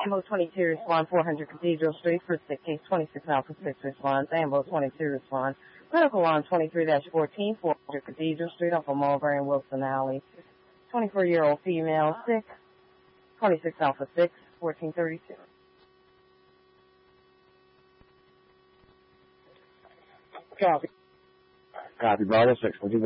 Ambo 22 responds 400 Cathedral Street. First stick case 26 Alpha 6 responds. Ambo 22 responds. Medical line 23-14 400 Cathedral Street off of Mulberry and Wilson Alley. 24-year-old female sick. 26 Alpha 6 1432. Copy. Copy, Bravo 6.